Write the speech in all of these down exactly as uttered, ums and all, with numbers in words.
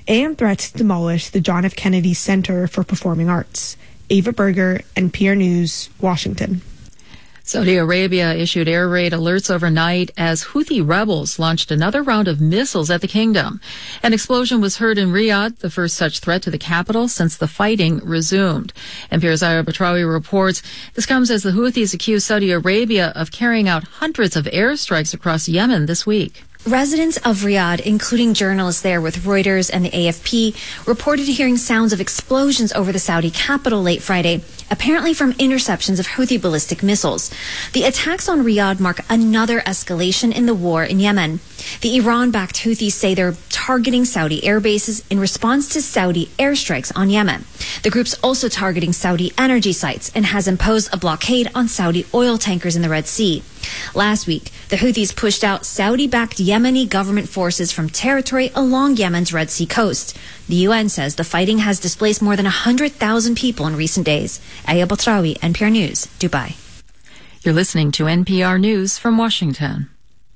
and threats to demolish the John F. Kennedy Center for Performing Arts. Ava Berger, N P R News, Washington. Saudi Arabia issued air raid alerts overnight as Houthi rebels launched another round of missiles at the kingdom. An explosion was heard in Riyadh, the first such threat to the capital since the fighting resumed. N P R's Ira Batrawi reports this comes as the Houthis accuse Saudi Arabia of carrying out hundreds of airstrikes across Yemen this week. Residents of Riyadh, including journalists there with Reuters and the A F P, reported hearing sounds of explosions over the Saudi capital late Friday, apparently from interceptions of Houthi ballistic missiles. The attacks on Riyadh mark another escalation in the war in Yemen. The Iran-backed Houthis say they're targeting Saudi air bases in response to Saudi airstrikes on Yemen. The group's also targeting Saudi energy sites and has imposed a blockade on Saudi oil tankers in the Red Sea. Last week, the Houthis pushed out Saudi-backed Yemeni government forces from territory along Yemen's Red Sea coast. The U N says the fighting has displaced more than one hundred thousand people in recent days. Aya Batrawi, N P R News, Dubai. You're listening to N P R News from Washington.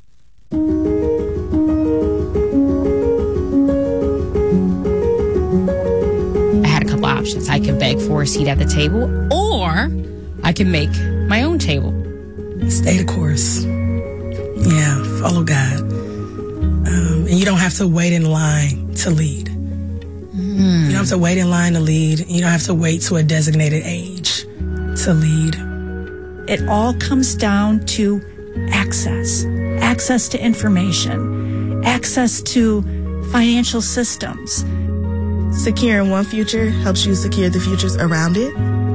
I had a couple options. I could beg for a seat at the table, or I could make my own table. Stay the course. Yeah, follow God. Um, and you don't have to wait in line to lead. Mm. You don't have to wait in line to lead. You don't have to wait to a designated age to lead. It all comes down to access. Access to information. Access to financial systems. Securing one future helps you secure the futures around it.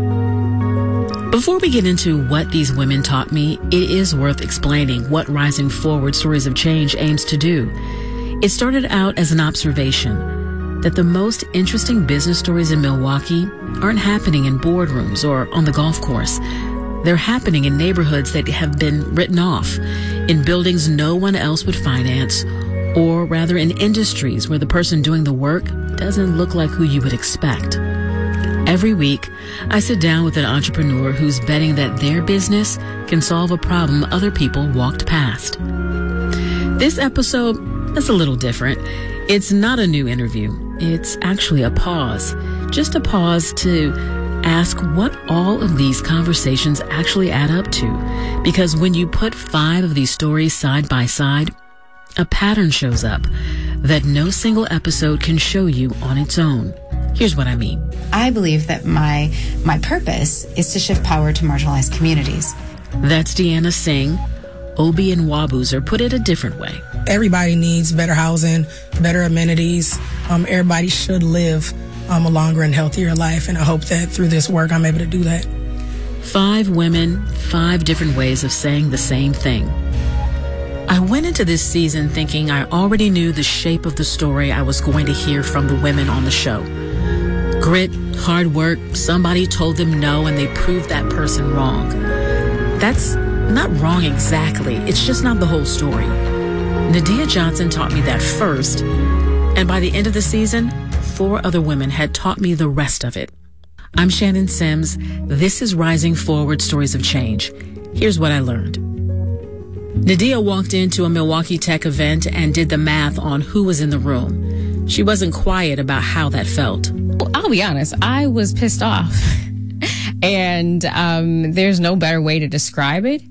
Before we get into what these women taught me, it is worth explaining what Rising Forward Stories of Change aims to do. It started out as an observation that the most interesting business stories in Milwaukee aren't happening in boardrooms or on the golf course. They're happening in neighborhoods that have been written off, in buildings no one else would finance, or rather in industries where the person doing the work doesn't look like who you would expect. Every week, I sit down with an entrepreneur who's betting that their business can solve a problem other people walked past. This episode is a little different. It's not a new interview. It's actually a pause. Just a pause to ask what all of these conversations actually add up to. Because when you put five of these stories side by side, a pattern shows up that no single episode can show you on its own. Here's what I mean. I believe that my my purpose is to shift power to marginalized communities. That's Deanna Singh. Obi and Wabuzer put it a different way. Everybody needs better housing, better amenities. Um, everybody should live um, a longer and healthier life, and I hope that through this work I'm able to do that. Five women, five different ways of saying the same thing. I went into this season thinking I already knew the shape of the story I was going to hear from the women on the show. Grit, hard work, somebody told them no and they proved that person wrong. That's not wrong exactly, it's just not the whole story. Nadia Johnson taught me that first, and by the end of the season, four other women had taught me the rest of it. I'm Shannon Sims. This is Rising Forward Stories of Change. Here's what I learned. Nadia walked into a Milwaukee Tech event and did the math on who was in the room. She wasn't quiet about how that felt. Well, I'll be honest, I was pissed off. and um, there's no better way to describe it.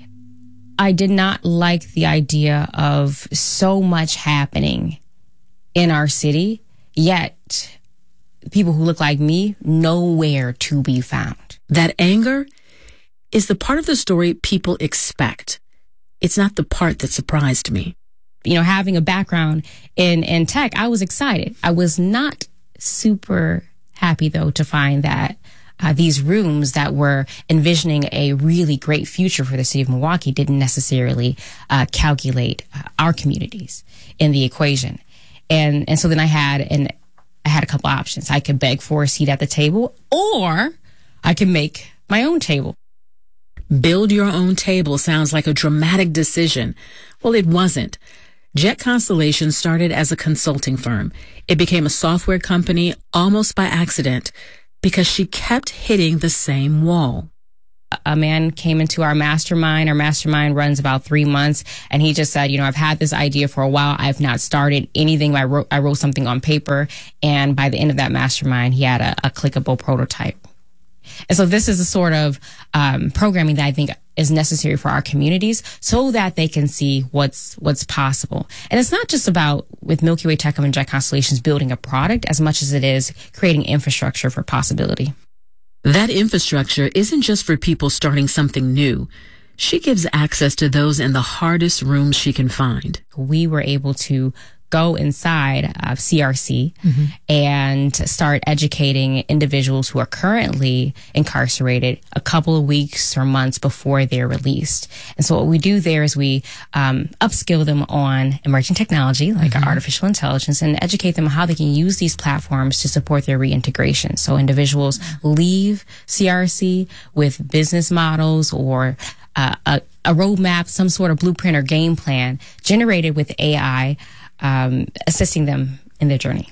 I did not like the idea of so much happening in our city, yet people who look like me, nowhere to be found. That anger is the part of the story people expect. It's not the part that surprised me. You know, having a background in, in tech, I was excited. I was not super happy, though, to find that uh, these rooms that were envisioning a really great future for the city of Milwaukee didn't necessarily uh, calculate uh, our communities in the equation. And and so then I had an I had a couple options. I could beg for a seat at the table, or I could make my own table. Build your own table sounds like a dramatic decision. Well, it wasn't. Jet Constellation started as a consulting firm. It became a software company almost by accident because she kept hitting the same wall. A man came into our mastermind. Our mastermind runs about three months. And he just said, you know, I've had this idea for a while. I've not started anything. I wrote, I wrote something on paper. And by the end of that mastermind, he had a, a clickable prototype. And so this is the sort of um, programming that I think is necessary for our communities so that they can see what's what's possible. And it's not just about, with Milky Way, Techhub, and Jet Constellations, building a product as much as it is creating infrastructure for possibility. That infrastructure isn't just for people starting something new. She gives access to those in the hardest rooms she can find. We were able to go inside of C R C mm-hmm. and start educating individuals who are currently incarcerated a couple of weeks or months before they're released. And so what we do there is we um, upskill them on emerging technology like mm-hmm. artificial intelligence and educate them on how they can use these platforms to support their reintegration. So individuals leave C R C with business models or uh, a, a roadmap, some sort of blueprint or game plan generated with A I, Um, assisting them in their journey.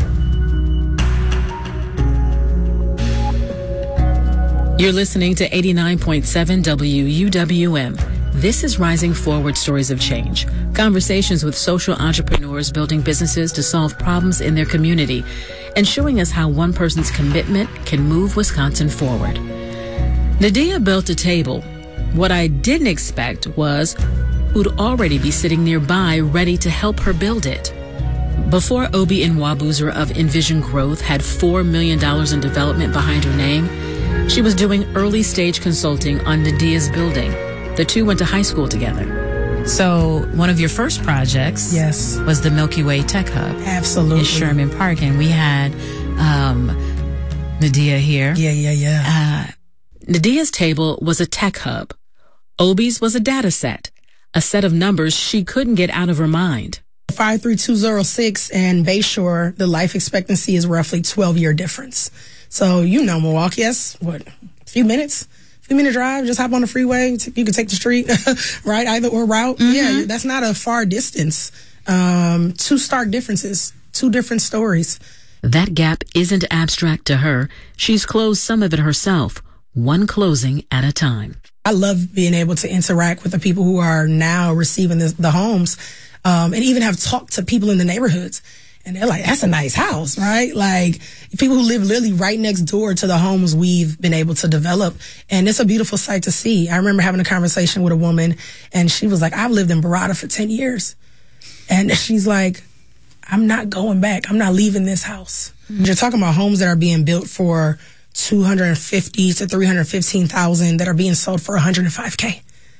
You're listening to eighty-nine point seven W U W M. This is Rising Forward Stories of Change. Conversations with social entrepreneurs building businesses to solve problems in their community and showing us how one person's commitment can move Wisconsin forward. Nadia built a table. What I didn't expect was who'd already be sitting nearby ready to help her build it. Before Obi Nwabuzor of Envision Growth had four million dollars in development behind her name, she was doing early stage consulting on Nadia's building. The two went to high school together. So one of your first projects yes. was the Milky Way Techhub. Absolutely. In Sherman Park. And we had um, Nadia here. Yeah, yeah, yeah. Uh, Nadia's table was a tech hub. Obi's was a data set. A set of numbers she couldn't get out of her mind. five three two zero six and Bayshore, the life expectancy is roughly twelve year difference. So, you know, Milwaukee, yes, what, a few minutes? A few minute drive, just hop on the freeway. You can take the street, right? Either or route. Mm-hmm. Yeah, that's not a far distance. Um, two stark differences, two different stories. That gap isn't abstract to her. She's closed some of it herself, one closing at a time. I love being able to interact with the people who are now receiving the, the homes, um, and even have talked to people in the neighborhoods. And they're like, that's a nice house, right? Like people who live literally right next door to the homes we've been able to develop. And it's a beautiful sight to see. I remember having a conversation with a woman and she was like, I've lived in Barada for ten years. And she's like, I'm not going back. I'm not leaving this house. Mm-hmm. You're talking about homes that are being built for two hundred fifty to three hundred fifteen thousand that are being sold for one hundred five K.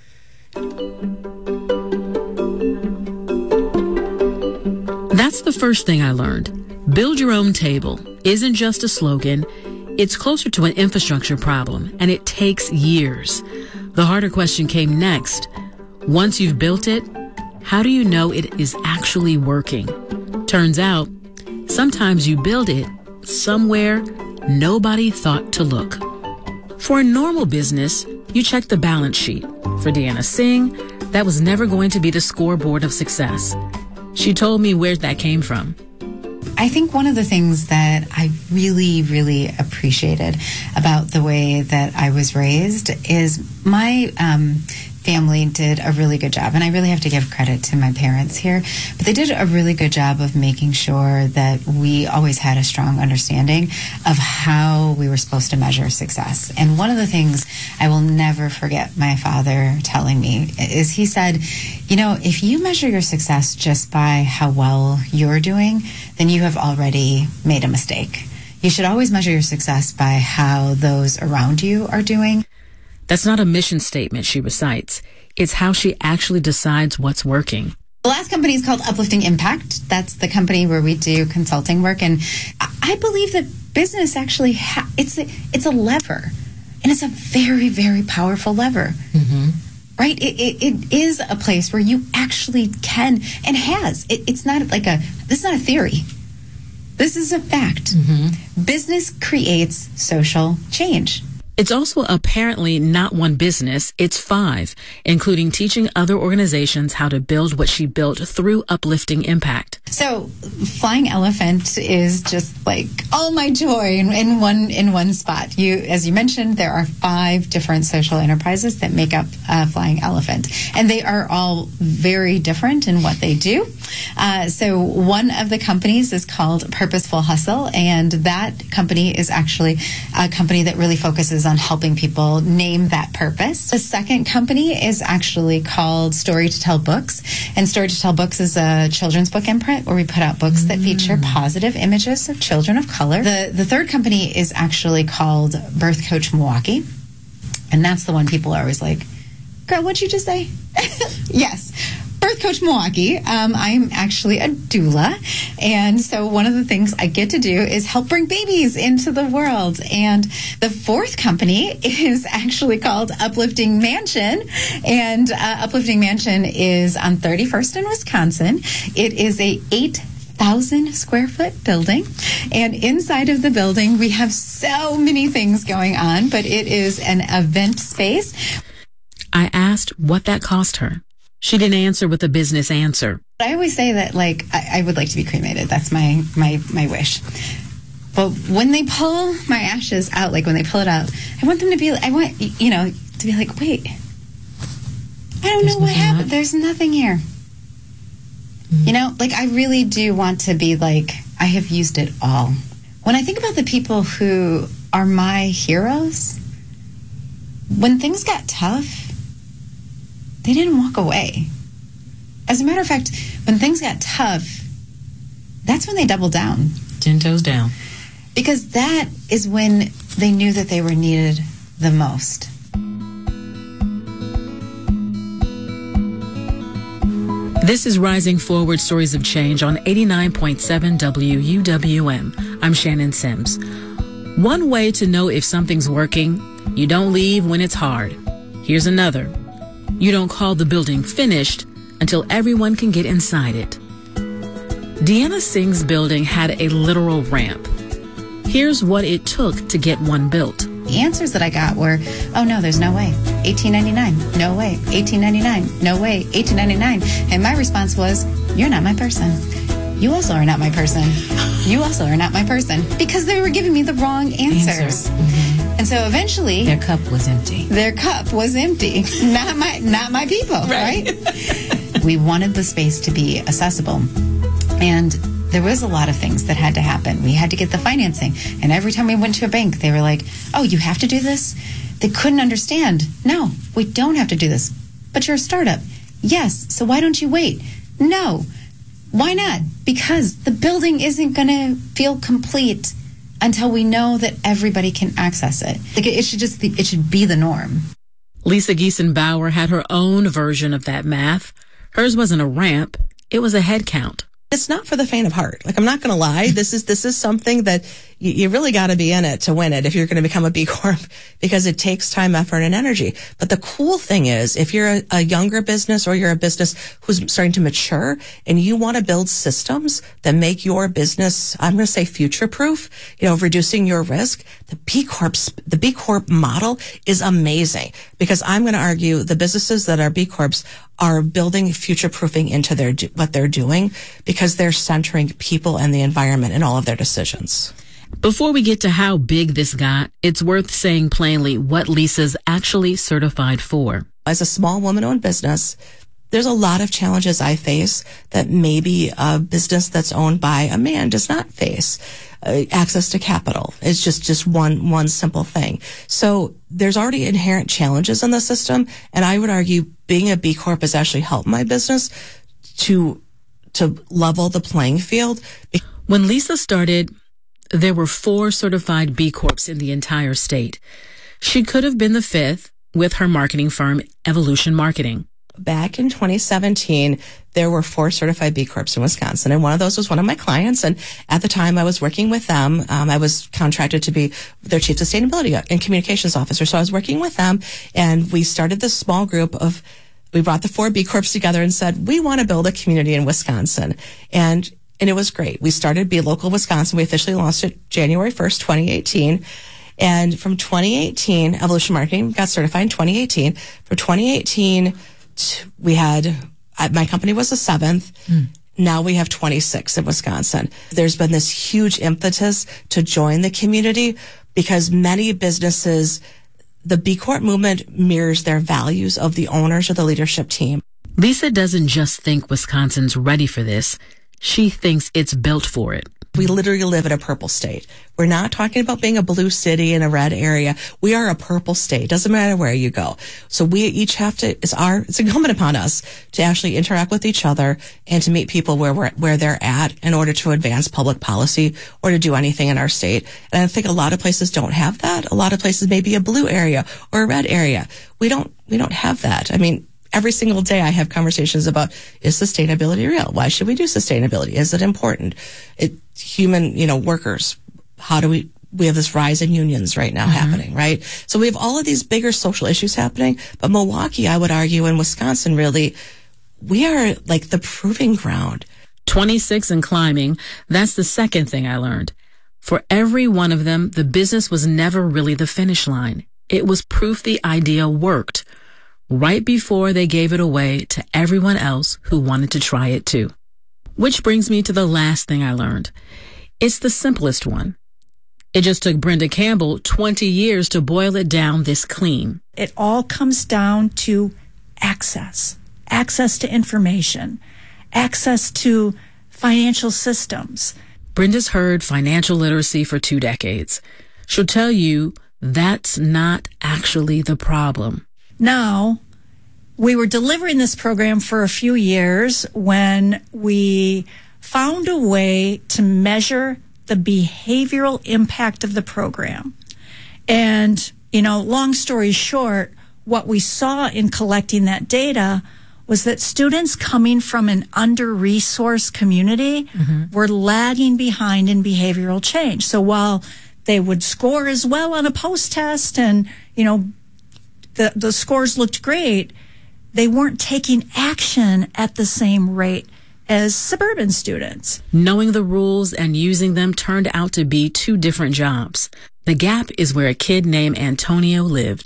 That's the first thing I learned. Build your own table isn't just a slogan. It's closer to an infrastructure problem, and it takes years. The harder question came next. Once you've built it, how do you know it is actually working? Turns out, sometimes you build it somewhere nobody thought to look. For a normal business, you check the balance sheet. For Deanna Singh, that was never going to be the scoreboard of success. She told me where that came from. I think one of the things that I really, really appreciated about the way that I was raised is my um, family did a really good job. And I really have to give credit to my parents here. But they did a really good job of making sure that we always had a strong understanding of how we were supposed to measure success. And one of the things I will never forget my father telling me is he said, you know, if you measure your success just by how well you're doing, then you have already made a mistake. You should always measure your success by how those around you are doing. That's not a mission statement she recites. It's how she actually decides what's working. The last company is called Uplifting Impact. That's the company where we do consulting work. And I believe that business actually, ha- it's, a, it's a lever. And it's a very, very powerful lever. Mm-hmm. Right? It, it, it is a place where you actually can and has. It, it's not like a, this is not a theory. This is a fact. Mm-hmm. Business creates social change. It's also apparently not one business, it's five, including teaching other organizations how to build what she built through uplifting impact. So Flying Elephant is just like all my joy in, in one in one spot. You, as you mentioned, there are five different social enterprises that make up uh, Flying Elephant, and they are all very different in what they do. Uh, so one of the companies is called Purposeful Hustle, and that company is actually a company that really focuses on helping people name that purpose. The second company is actually called Story to Tell Books, and Story to Tell Books is a children's book imprint where we put out books mm. that feature positive images of children of color. The, the third company is actually called Birth Coach Milwaukee, and that's the one people are always like, girl, what'd you just say? Yes. Birth Coach Milwaukee. Um, I'm actually a doula. And so one of the things I get to do is help bring babies into the world. And the fourth company is actually called Uplifting Mansion. And uh, Uplifting Mansion is on thirty-first in Wisconsin. It is a eight thousand square foot building. And inside of the building, we have so many things going on, but it is an event space. I asked what that cost her. She didn't answer with a business answer. I always say that, like, I, I would like to be cremated. That's my, my, my wish. But when they pull my ashes out, like when they pull it out, I want them to be, I want, you know, to be like, wait, I don't There's know what happened. Left. There's nothing here. Mm-hmm. You know, like, I really do want to be like, I have used it all. When I think about the people who are my heroes, when things got tough, they didn't walk away. As a matter of fact, when things got tough, that's when they doubled down. Ten toes down. Because that is when they knew that they were needed the most. This is Rising Forward Stories of Change on eighty-nine point seven W U W M. I'm Shannon Sims. One way to know if something's working, you don't leave when it's hard. Here's another. You don't call the building finished until everyone can get inside it. Deanna Singh's building had a literal ramp. Here's what it took to get one built. The answers that I got were, oh no, there's no way. eighteen ninety-nine, no way. eighteen ninety-nine, no way. eighteen ninety-nine. And my response was, you're not my person. You also are not my person. You also are not my person. Because they were giving me the wrong answers. Answer. Mm-hmm. And so eventually, their cup was empty. Their cup was empty. Not my, not my people, right? right? We wanted the space to be accessible, and there was a lot of things that had to happen. We had to get the financing, and every time we went to a bank, they were like, "Oh, you have to do this." They couldn't understand. No, we don't have to do this. But you're a startup. Yes. So why don't you wait? No. Why not? Because the building isn't going to feel complete until we know that everybody can access it. Like, it should just, it should be the norm. Lisa Giesenbauer had her own version of that math. Hers wasn't a ramp, it was a head count. It's not for the faint of heart. Like, I'm not going to lie. This is, this is something that you, you really got to be in it to win it if you're going to become a B Corp, because it takes time, effort, and energy. But the cool thing is, if you're a, a younger business or you're a business who's starting to mature and you want to build systems that make your business, I'm going to say future proof, you know, reducing your risk, the B Corp, the B Corp model is amazing, because I'm going to argue the businesses that are B Corps are building future proofing into their, what they're doing, because they're centering people and the environment in all of their decisions. Before we get to how big this got, it's worth saying plainly what Lisa's actually certified for. As a small woman-owned business, there's a lot of challenges I face that maybe a business that's owned by a man does not face. Uh, access to capital is just, just one, one simple thing. So there's already inherent challenges in the system, and I would argue being a B Corp has actually helped my business to, to level the playing field. When Lisa started, there were four certified B Corps in the entire state. She could have been the fifth with her marketing firm, Evolution Marketing. Back in twenty seventeen, there were four certified B Corps in Wisconsin, and one of those was one of my clients. And at the time I was working with them, um, I was contracted to be their chief sustainability and communications officer. So I was working with them, and we started this small group of, we brought the four B Corps together and said, we want to build a community in Wisconsin. And And it was great. We started Be Local Wisconsin. We officially launched it January first, twenty eighteen. And from twenty eighteen, Evolution Marketing got certified in twenty eighteen. For twenty eighteen, we had, my company was the seventh. Mm. Now we have twenty-six in Wisconsin. There's been this huge impetus to join the community because many businesses, the B Corp movement mirrors their values of the owners or the leadership team. Lisa doesn't just think Wisconsin's ready for this. She thinks it's built for it. We literally live in a purple state. We're not talking about being a blue city in a red area. We are a purple state. Doesn't matter where you go. So we each have to, it's our, it's incumbent upon us to actually interact with each other and to meet people where we're, where they're at in order to advance public policy or to do anything in our state. And I think a lot of places don't have that. A lot of places may be a blue area or a red area. We don't, we don't have that. I mean, every single day I have conversations about, is sustainability real? Why should we do sustainability? Is it important? It, human, you know, workers, how do we, we have this rise in unions right now mm-hmm. happening, right? So we have all of these bigger social issues happening, but Milwaukee, I would argue, and Wisconsin really, we are like the proving ground. twenty-six and climbing, that's the second thing I learned. For every one of them, the business was never really the finish line. It was proof the idea worked, right before they gave it away to everyone else who wanted to try it too. Which brings me to the last thing I learned. It's the simplest one. It just took Brenda Campbell twenty years to boil it down this clean. It all comes down to access, access to information, access to financial systems. Brenda's heard financial literacy for two decades. She'll tell you that's not actually the problem. Now, we were delivering this program for a few years when we found a way to measure the behavioral impact of the program. And, you know, long story short, what we saw in collecting that data was that students coming from an under-resourced community mm-hmm. were lagging behind in behavioral change. So while they would score as well on a post-test and, you know, the, the scores looked great, they weren't taking action at the same rate as suburban students. Knowing the rules and using them turned out to be two different jobs. The gap is where a kid named Antonio lived.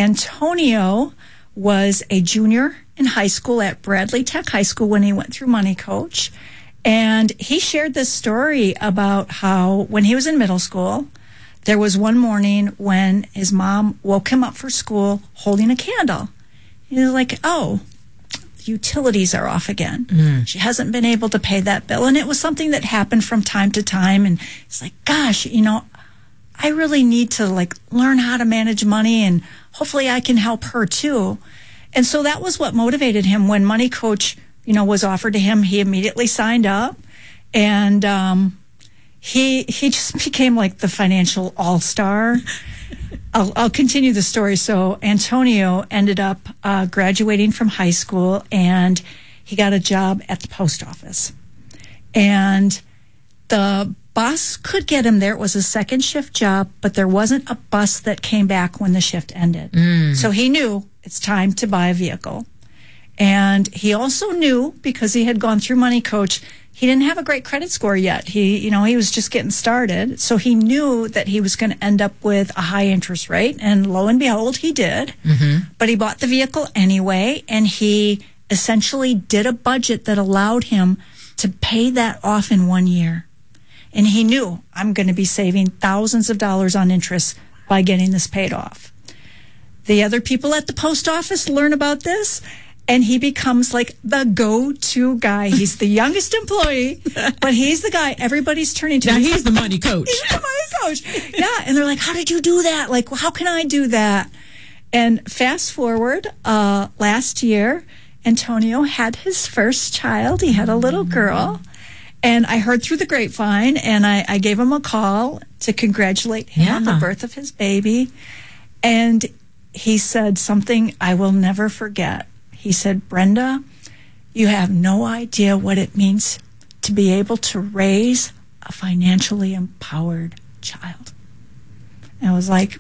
Antonio was a junior in high school at Bradley Tech High School when he went through Money Coach. And he shared this story about how when he was in middle school, there was one morning when his mom woke him up for school holding a candle. He was like, oh, the utilities are off again. Mm. She hasn't been able to pay that bill. And it was something that happened from time to time. And it's like, gosh, you know, I really need to like learn how to manage money and hopefully I can help her too. And so that was what motivated him. When Money Coach, you know, was offered to him, he immediately signed up. And um, he he just became like the financial all-star. I'll, I'll continue the story. So Antonio ended up uh, graduating from high school, and he got a job at the post office. And the bus could get him there. It was a second shift job, but there wasn't a bus that came back when the shift ended. Mm. So he knew it's time to buy a vehicle. And he also knew, because he had gone through Money Coach, he didn't have a great credit score yet. He, you know, he was just getting started. So he knew that he was going to end up with a high interest rate. And lo and behold, he did. Mm-hmm. But he bought the vehicle anyway. And he essentially did a budget that allowed him to pay that off in one year. And he knew, I'm going to be saving thousands of dollars on interest by getting this paid off. The other people at the post office learn about this, and he becomes like the go-to guy. He's the youngest employee, but he's the guy everybody's turning to. Now he's the money coach. He's the money coach. Yeah, and they're like, how did you do that? Like, how can I do that? And fast forward, uh, last year, Antonio had his first child. He had a little girl. And I heard through the grapevine, and I, I gave him a call to congratulate him yeah. on the birth of his baby. And he said something I will never forget. He said, Brenda, you have no idea what it means to be able to raise a financially empowered child. And I was like,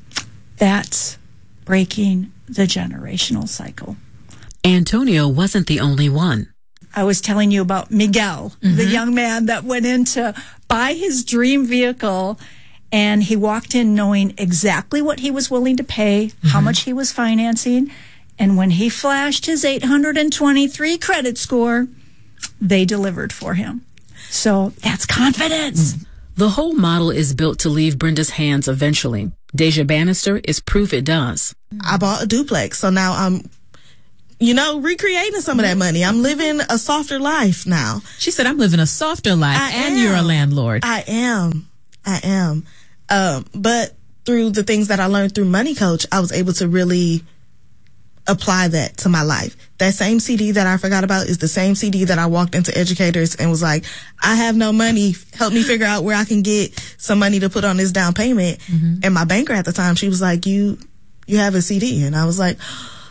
that's breaking the generational cycle. Antonio wasn't the only one. I was telling you about Miguel, mm-hmm. the young man that went in to buy his dream vehicle, And he walked in knowing exactly what he was willing to pay, mm-hmm. how much he was financing. And when he flashed his eight hundred twenty-three credit score, they delivered for him. So that's confidence. The whole model is built to leave Brenda's hands eventually. Deja Bannister is proof it does. I bought a duplex, so now I'm, you know, recreating some of that money. I'm living a softer life now. She said, I'm living a softer life, I and am. You're a landlord. I am. I am. Um, but through the things that I learned through Money Coach, I was able to really apply that to my life. That same C D that I forgot about is the same C D that I walked into educators and was like, I have no money. Help me figure out where I can get some money to put on this down payment. Mm-hmm. And my banker at the time, she was like, you, you have a C D. And I was like,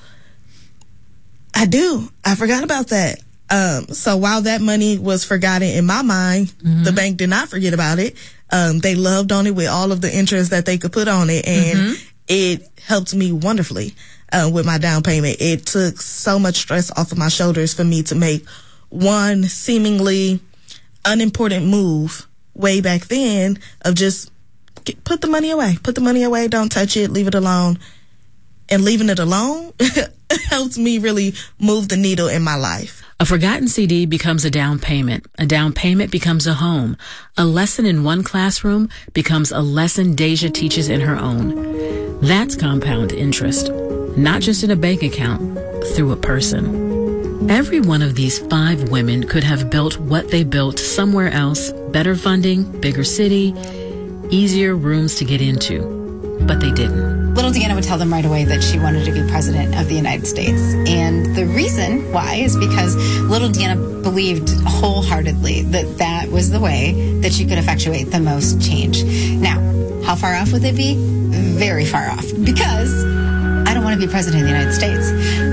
I do. I forgot about that. Um, so while that money was forgotten in my mind, mm-hmm. the bank did not forget about it. Um, they loved on it with all of the interest that they could put on it. And mm-hmm. it helped me wonderfully. Uh, with my down payment. It took so much stress off of my shoulders for me to make one seemingly unimportant move way back then of just get, put the money away, put the money away, don't touch it, leave it alone. And leaving it alone helps me really move the needle in my life. A forgotten C D becomes a down payment. A down payment becomes a home. A lesson in one classroom becomes a lesson Deja teaches in her own. That's compound interest. Not just in a bank account, through a person. Every one of these five women could have built what they built somewhere else, better funding, bigger city, easier rooms to get into. But they didn't. Little Deanna would tell them right away that she wanted to be president of the United States. And the reason why is because Little Deanna believed wholeheartedly that that was the way that she could effectuate the most change. Now, how far off would they be? Very far off. Because I don't want to be president of the United States.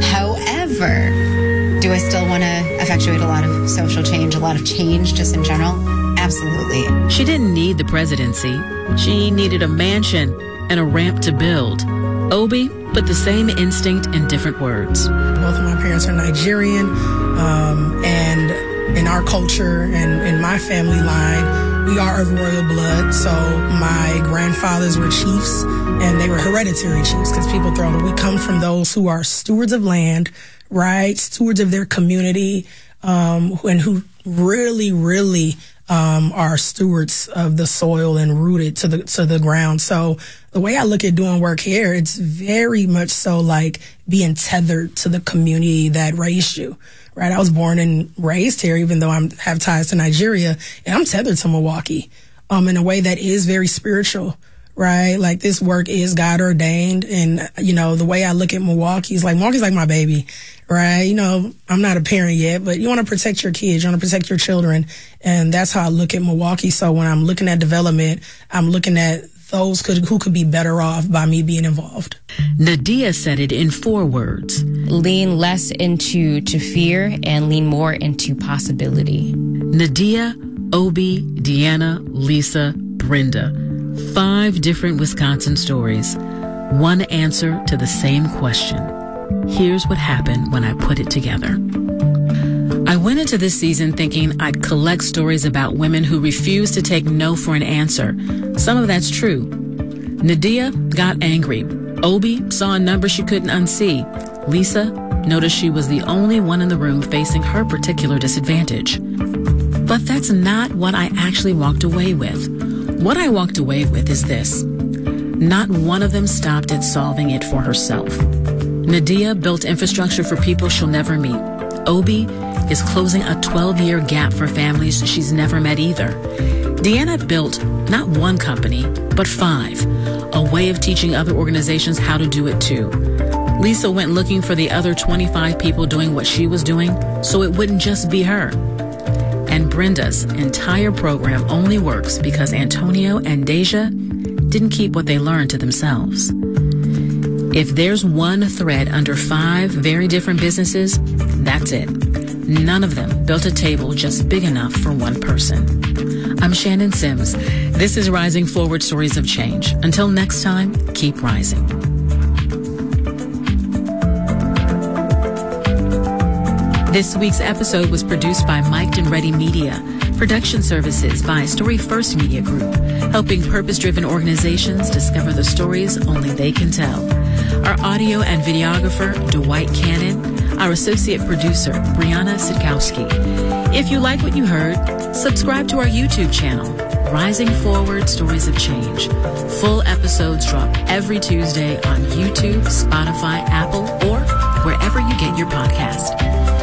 However, do I still want to effectuate a lot of social change, a lot of change just in general? Absolutely. She didn't need the presidency. She needed a mansion and a ramp to build. Obi put the same instinct in different words. Both of my parents are Nigerian, um, and in our culture and in my family line, we are of royal blood. So my grandfathers were chiefs, and they were hereditary chiefs because people throw them. We come from those who are stewards of land, right? Stewards of their community, um, and who really, really um, are stewards of the soil and rooted to the to the ground. So the way I look at doing work here, it's very much so like being tethered to the community that raised you. Right, I was born and raised here, even though I have ties to Nigeria, and I'm tethered to Milwaukee, um, in a way that is very spiritual, right? Like this work is God ordained, and you know the way I look at Milwaukee is like Milwaukee's like my baby, right? You know, I'm not a parent yet, but you want to protect your kids, you want to protect your children, and that's how I look at Milwaukee. So when I'm looking at development, I'm looking at those could, who could be better off by me being involved. Nadia said it in four words. Lean less into to fear and lean more into possibility. Nadia, Obi, Deanna, Lisa, Brenda. Five different Wisconsin stories. One answer to the same question. Here's what happened when I put it together. I went into this season thinking I'd collect stories about women who refuse to take no for an answer. Some of that's true. Nadia got angry. Obi saw a number she couldn't unsee. Lisa noticed she was the only one in the room facing her particular disadvantage. But that's not what I actually walked away with. What I walked away with is this. Not one of them stopped at solving it for herself. Nadia built infrastructure for people she'll never meet. Obi is closing a twelve-year gap for families she's never met either. Deanna built not one company, but five, a way of teaching other organizations how to do it too. Lisa went looking for the other twenty-five people doing what she was doing, so it wouldn't just be her. And Brenda's entire program only works because Antonio and Deja didn't keep what they learned to themselves. If there's one thread under five very different businesses, that's it. None of them built a table just big enough for one person. I'm Shannon Sims. This is Rising Forward Stories of Change. Until next time, keep rising. This week's episode was produced by Mic'd and Ready Media. Production services by Story First Media Group, helping purpose-driven organizations discover the stories only they can tell. Our audio and videographer, Dwight Cannon. Our associate producer, Brianna Sitkowski. If you like what you heard, subscribe to our YouTube channel, Rising Forward Stories of Change. Full episodes drop every Tuesday on YouTube, Spotify, Apple, or wherever you get your podcast.